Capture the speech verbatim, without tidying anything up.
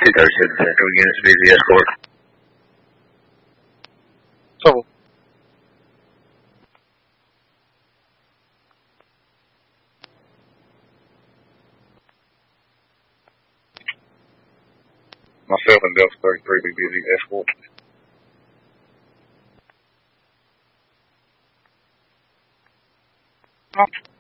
two thirty-seven Central units, busy escort. So. Myself and Delta thirty-three be busy escort. Oh.